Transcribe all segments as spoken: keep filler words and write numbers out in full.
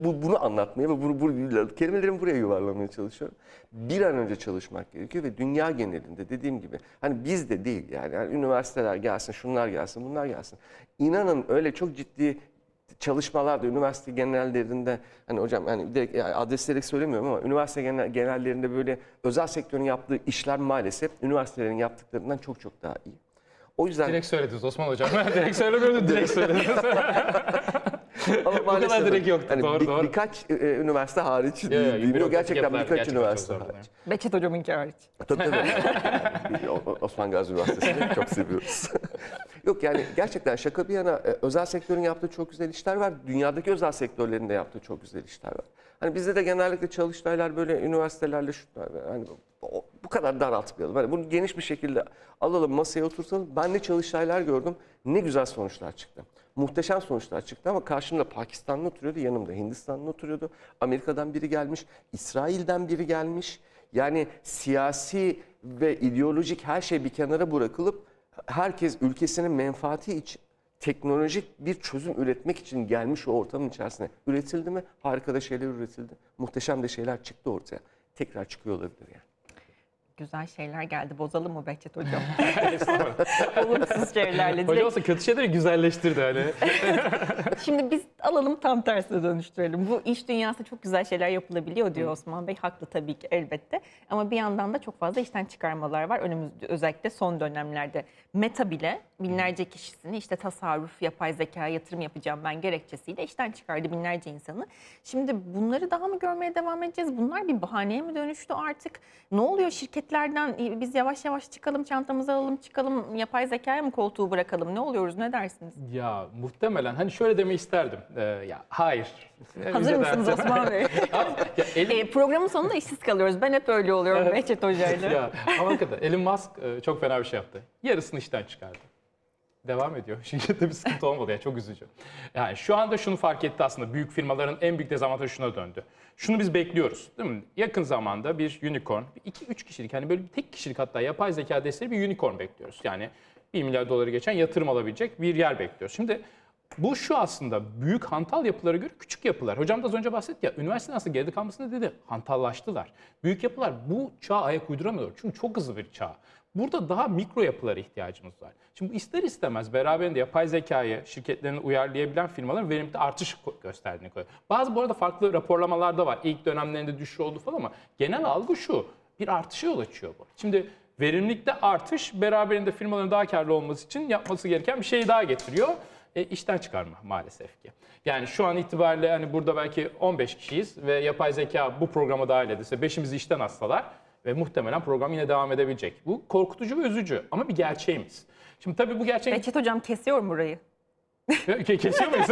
bu, bunu anlatmaya ve bunu, bunu, kelimelerimi buraya yuvarlamaya çalışıyorum. Bir an önce çalışmak gerekiyor ve dünya genelinde dediğim gibi hani bizde değil yani, yani üniversiteler gelsin, şunlar gelsin, bunlar gelsin. İnanın öyle çok ciddi çalışmalarda üniversite genellerinde hani hocam hani direkt yani adresleri söylemiyorum ama üniversite genel, genellerinde böyle özel sektörün yaptığı işler maalesef üniversitelerin yaptıklarından çok çok daha iyi. O yüzden direkt söylediniz Osman Hocam. direkt söylemiyordum, direkt söylediniz. Ama Bu kadar direkt yoktu. Hani doğru bir, doğru. Birkaç e, üniversite hariç Yeah, değil, değil. Yok, gerçekten yapılar, birkaç gerçekten üniversite çok zor. hariç. Behçet Hocam'ınki hariç. Tabii tabii. Yani, o- Osman Gazi Üniversitesi'ni çok seviyoruz. Yok yani gerçekten şaka bir yana e, özel sektörün yaptığı çok güzel işler var. Dünyadaki özel sektörlerin de yaptığı çok güzel işler var. Hani bizde de genellikle çalıştaylar böyle üniversitelerle şunlar hani o- bu kadar daraltmayalım. Hani bunu geniş bir şekilde alalım, masaya oturtalım. Ben ne çalıştaylar gördüm, ne güzel sonuçlar çıktı. Muhteşem sonuçlar çıktı ama karşımda Pakistanlı oturuyordu, yanımda Hindistanlı oturuyordu. Amerika'dan biri gelmiş, İsrail'den biri gelmiş. Yani siyasi ve ideolojik her şey bir kenara bırakılıp herkes ülkesinin menfaati için teknolojik bir çözüm üretmek için gelmiş o ortamın içerisine. Üretildi mi? Harika da şeyler üretildi. Muhteşem de şeyler çıktı ortaya. Tekrar çıkıyor olabilir yani. Güzel şeyler geldi. Bozalım mı Behçet Hocam? Olumsuz şeylerle. Hocam Direkt- olsa kötü şeyleri güzelleştirdi hani. Şimdi biz alalım tam tersine dönüştürelim. Bu iş dünyasında çok güzel şeyler yapılabiliyor diyor Osman Bey. Haklı tabii ki elbette. Ama bir yandan da çok fazla işten çıkarmalar var. Önümüzde özellikle son dönemlerde. Meta bile binlerce kişisini işte tasarruf, yapay zeka, yatırım yapacağım ben gerekçesiyle işten çıkardı binlerce insanı. Şimdi bunları daha mı görmeye devam edeceğiz? Bunlar bir bahaneye mi dönüştü artık? Ne oluyor şirketlerden? Biz yavaş yavaş çıkalım, çantamızı alalım, çıkalım, yapay zekaya mı koltuğu bırakalım? Ne oluyoruz? Ne dersiniz? Ya muhtemelen hani şöyle demeyi isterdim. Ee, ya hayır. Hazır Bize mısınız derse- Osman Bey? ya, elim, E, programın sonunda işsiz kalıyoruz. Ben hep öyle oluyorum Behçet Hoca'yla. ya, ama hakikaten Elon Musk e, çok fena bir şey yaptı. Yarısını işten çıkardı. Devam ediyor. Şirkette bir sıkıntı olmadı. Yani çok üzücü. Yani şu anda şunu fark etti aslında. Büyük firmaların en büyük dezavantajı şuna döndü. Şunu biz bekliyoruz, değil mi? Yakın zamanda bir unicorn, iki üç kişilik, hani böyle bir tek kişilik hatta yapay zeka desteği bir unicorn bekliyoruz. Yani bir milyar doları geçen yatırım alabilecek bir yer bekliyoruz. Şimdi bu şu aslında büyük hantal yapılara göre küçük yapılar. Hocam da az önce bahsetti ya, üniversitenin aslında geride kalmasını dedi, hantallaştılar. Büyük yapılar bu çağa ayak uyduramıyorlar çünkü çok hızlı bir çağ. Burada daha mikro yapılara ihtiyacımız var. Şimdi bu ister istemez beraberinde yapay zekayı şirketlerini uyarlayabilen firmaların verimde artış gösterdiğini koyuyor. Bazı bu arada farklı raporlamalar da var. İlk dönemlerinde düşüş oldu falan ama genel algı şu, bir artışa yol açıyor bu. Şimdi verimlilikte artış beraberinde firmaların daha karlı olması için yapması gereken bir şey daha getiriyor. E, işten çıkarma maalesef ki. Yani şu an itibariyle hani burada belki on beş kişiyiz ve yapay zeka bu programa dahil edilse beşimizi işten atsalar ve muhtemelen program yine devam edebilecek. Bu korkutucu ve üzücü ama bir gerçeğimiz. Şimdi tabii bu gerçek... Behçet Hocam kesiyorum burayı. Kesiyor muyuz?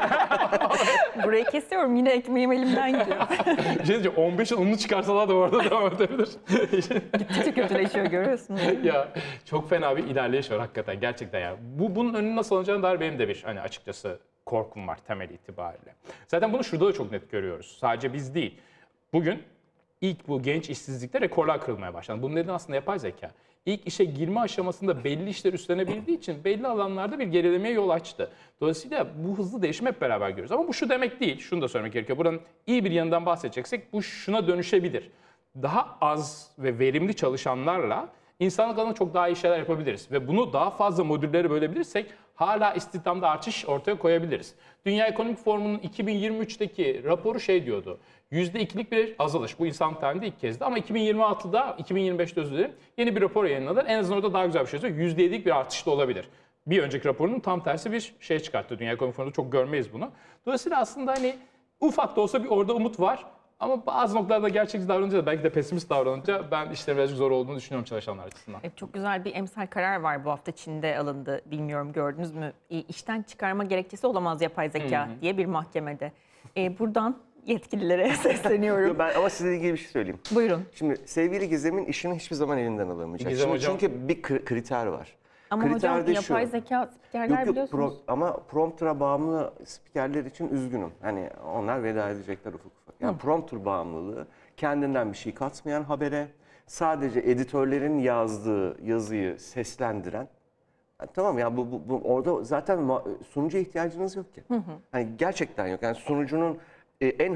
Burayı kesiyorum. Yine ekmeğim elimden gidiyor. Bir şey diyeceğim, on beş onu çıkarsalar da orada devam edebilir. Gittikçe kötüleşiyor görüyorsunuz. Ya çok fena bir ilerleyiş var hakikaten gerçekten ya. Bu bunun önünü nasıl alacağına dair benim de bir hani açıkçası korkum var temel itibariyle. Zaten bunu şurada da çok net görüyoruz. Sadece biz değil. Bugün ilk bu genç işsizlikte rekorlar kırılmaya başladı. Bunun nedeni aslında yapay zeka. İlk işe girme aşamasında belli işler üstlenebildiği için belli alanlarda bir gerilemeye yol açtı. Dolayısıyla bu hızlı değişimi hep beraber görüyoruz. Ama bu şu demek değil, şunu da söylemek gerekiyor. Buranın iyi bir yanından bahsedeceksek bu şuna dönüşebilir. Daha az ve verimli çalışanlarla insanlık adına çok daha iyi şeyler yapabiliriz. Ve bunu daha fazla modüllere bölebilirsek hala istihdamda artış ortaya koyabiliriz. Dünya Ekonomik Forumu'nun iki bin yirmi üçteki raporu şey diyordu. yüzde ikilik bir azalış. Bu insan tarihinde ilk kezdi. Ama iki bin yirmi altıda, iki bin yirmi beşte özür dilerim, yeni bir rapor yayınladılar. En azından orada daha güzel bir şey söylüyor. yüzde yedilik bir artış da olabilir. Bir önceki raporunun tam tersi bir şey çıkarttı. Dünya Ekonomik Forumu'nda çok görmeyiz bunu. Dolayısıyla aslında hani ufak da olsa bir orada umut var. Ama bazı noktalarda gerçekçi davranınca da belki de pesimist davranınca ben işlerin birazcık zor olduğunu düşünüyorum çalışanlar açısından. E, çok güzel bir emsal karar var bu hafta Çin'de alındı. Bilmiyorum gördünüz mü? E, işten çıkarma gerekçesi olamaz yapay zeka diye bir mahkemede. E, buradan yetkililere sesleniyorum. Yo, ben ama size ilgili bir şey söyleyeyim. Buyurun. Şimdi sevgili Gizem'in işini hiçbir zaman elinden alamayacak. Gizem Şimdi hocam- çünkü bir kri- kriter var. Ama Kriter hocam de yapay şu. zeka spikerler Yok yok biliyorsunuz. pro- ama prompter'a bağımlı spikerler için üzgünüm. Hani onlar veda edecekler ufak ufak. Yani prompter bağımlılığı kendinden bir şey katmayan habere sadece editörlerin yazdığı yazıyı seslendiren. Yani tamam ya bu, bu, bu orada zaten ma- sunucuya ihtiyacınız yok ki. Hani gerçekten yok. Yani sunucunun e, en